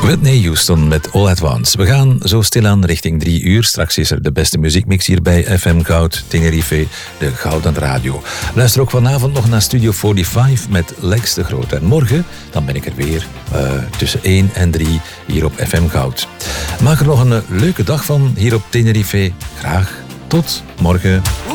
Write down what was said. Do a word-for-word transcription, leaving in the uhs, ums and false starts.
Whitney Houston met All At Once. We gaan zo stilaan richting drie uur. Straks is er de beste muziekmix hier bij F M Goud Tenerife, de Gouden Radio. Luister ook vanavond nog naar Studio vijfenveertig met Lex de Groot. En morgen, dan ben ik er weer uh, tussen één en drie hier op F M Goud. Maak er nog een leuke dag van hier op Tenerife. Graag tot morgen.